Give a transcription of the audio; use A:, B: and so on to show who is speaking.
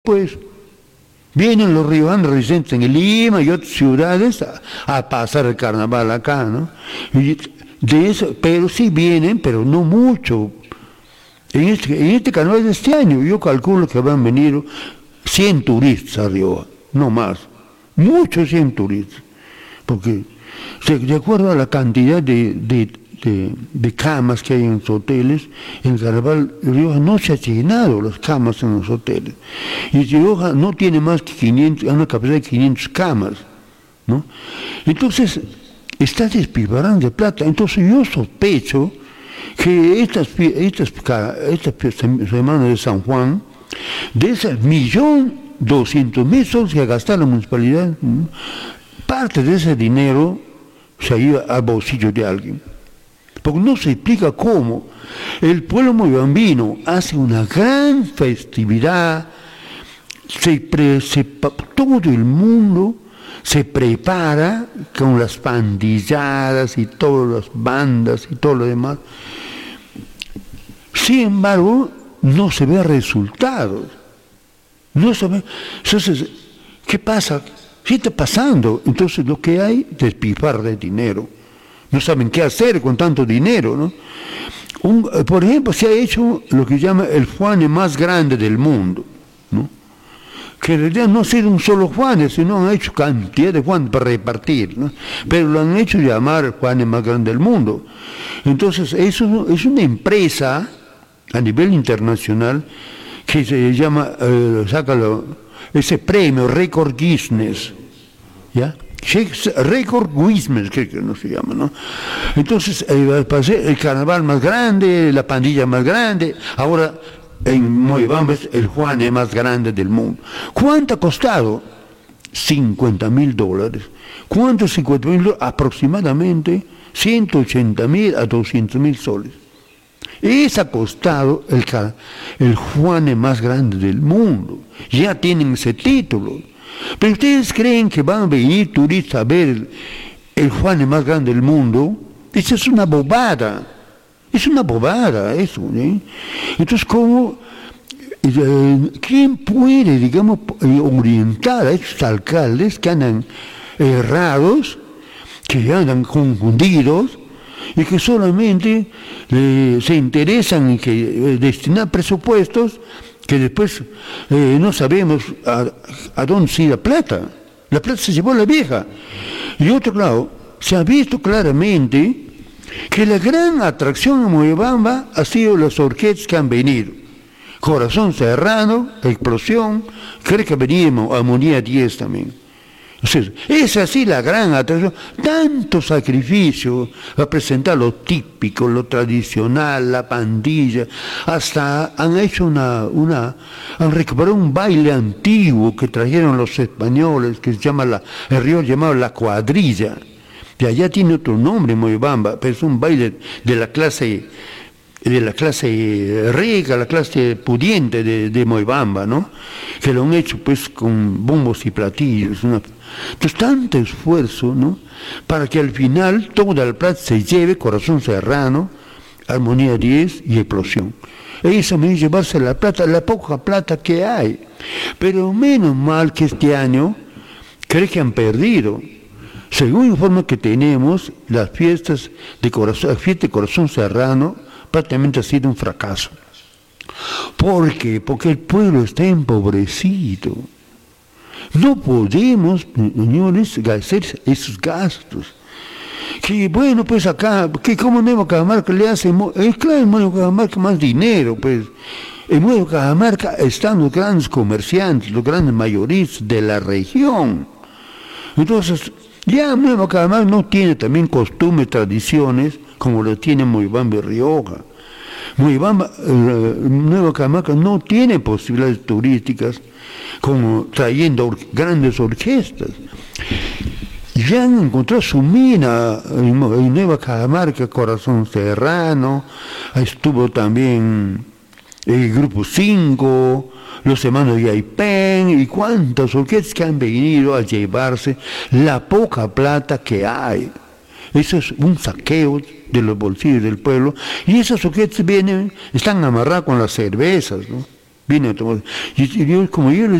A: Pues vienen los riojanos residentes en Lima y otras ciudades a pasar el carnaval acá, ¿no? Y de eso, pero sí vienen, pero no mucho. En este carnaval de este año yo calculo que van a venir 100 turistas a Rioja, no más. Muchos 100 turistas. Porque de acuerdo a la cantidad de camas que hay en los hoteles, en el carnaval Rioja no se ha llenado las camas en los hoteles. Y Rioja no tiene más que 500, una capacidad de 500 camas, ¿no? Entonces, está despilfarrando de plata. Entonces yo sospecho que estas semanas de San Juan, de esas 1.200.000 soles que ha gastado la municipalidad, ¿no?, parte de ese dinero se ha ido al bolsillo de alguien. Porque no se explica cómo el pueblo moyambino hace una gran festividad, todo el mundo se prepara con las pandilladas y todas las bandas y todo lo demás. Sin embargo, no se ve resultados. No se ve. Entonces, ¿qué pasa? ¿Qué está pasando? Entonces lo que hay es despilfarro de dinero. No saben qué hacer con tanto dinero, ¿no? Por ejemplo, se ha hecho lo que llama el Juane más grande del mundo, ¿no? Que en realidad no ha sido un solo Juane, sino han hecho cantidad de Juanes para repartir, ¿no? Pero lo han hecho llamar el Juane más grande del mundo. Entonces, eso es una empresa a nivel internacional que se llama, ese premio Record Guinness, ¿ya? Record Guinness, creo que no se llama, ¿no? Entonces, el carnaval más grande, la pandilla más grande, ahora en Moyobamba es el Juane más grande del mundo. ¿Cuánto ha costado? $50.000. ¿Cuánto $50.000? Aproximadamente 180.000 a 200.000 soles. Ese ha costado el Juane más grande del mundo. Ya tienen ese título. Pero ustedes creen que van a venir turistas a ver el Juane más grande del mundo. Eso es una bobada. Es una bobada eso, ¿eh? Entonces, ¿quién puede, digamos, orientar a estos alcaldes que andan errados, que andan confundidos, y que solamente se interesan en destinar presupuestos que después no sabemos a dónde se irá la plata? La plata se llevó la vieja. Y otro lado, se ha visto claramente que la gran atracción en Moyobamba ha sido las orquestas que han venido. Corazón Serrano, Explosión, creo que venimos, Armonía 10 también. O sea, es así la gran atracción, tanto sacrificio a presentar lo típico, lo tradicional, la pandilla, hasta han hecho han recuperado un baile antiguo que trajeron los españoles, que se llama el río llamado la cuadrilla. De allá tiene otro nombre, Moyobamba, pero es un baile de la clase rica, la clase pudiente de Moyobamba, ¿no? Que lo han hecho pues con bombos y platillos. Entonces, tanto esfuerzo, ¿no?, para que al final toda la plata se lleve Corazón Serrano, Armonía 10 y Explosión. Eso me dice llevarse la plata, la poca plata que hay. Pero menos mal que este año creo que han perdido. Según el informe que tenemos, las fiestas de Corazón Serrano prácticamente ha sido un fracaso. ¿Por qué? Porque el pueblo está empobrecido. No podemos, señores, hacer esos gastos. Que bueno, pues acá, que como Nueva Cajamarca le hace, claro, en Nueva Cajamarca más dinero, pues. En Nueva Cajamarca están los grandes comerciantes, los grandes mayoristas de la región. Entonces, ya Nueva Cajamarca no tiene también costumbres, tradiciones, como lo tiene Moyobamba y Rioja. Nueva Cajamarca no tiene posibilidades turísticas como trayendo grandes orquestas. Ya han encontrado su mina en Nueva Cajamarca, Corazón Serrano, estuvo también el Grupo 5, los hermanos Yaipen, y cuántas orquestas que han venido a llevarse la poca plata que hay. Eso es un saqueo de los bolsillos del pueblo, y esas orquestas están amarradas con las cervezas, ¿no? viene a tomar. Y yo, como yo les